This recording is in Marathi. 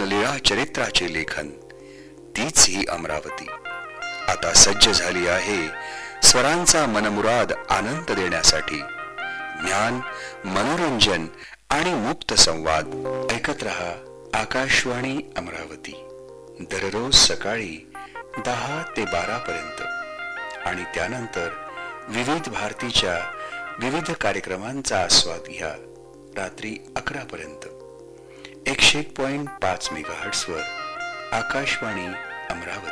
लीळा चरित्राचे लेखन, तीच ही अमरावती आता सज्ज झाली आहे स्वरांचा मनमुराद आनंद देण्यासाठी. ज्ञान, मनोरंजन आणि मुक्त संवाद ऐकत रहा आकाशवाणी अमरावती. दररोज सकाळी 10 ते 12 पर्यंत आणि त्यानंतर विविध भारतीच्या विविध कार्यक्रमांचा आस्वाद घ्या रात्री 11 पर्यंत 101.5 मेगाहर्ट्झ वर. आकाशवाणी अमरावती.